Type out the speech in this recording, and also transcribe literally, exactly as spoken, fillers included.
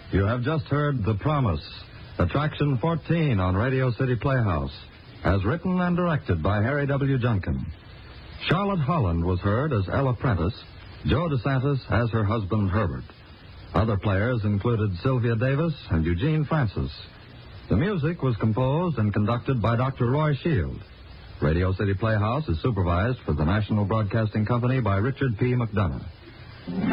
You have just heard The Promise, Attraction fourteen on Radio City Playhouse, as written and directed by Harry W. Junkin. Charlotte Holland was heard as Ella Prentice, Joe DeSantis as her husband Herbert. Other players included Sylvia Davis and Eugene Francis. The music was composed and conducted by Doctor Roy Shield. Radio City Playhouse is supervised for the National Broadcasting Company by Richard P. McDonough.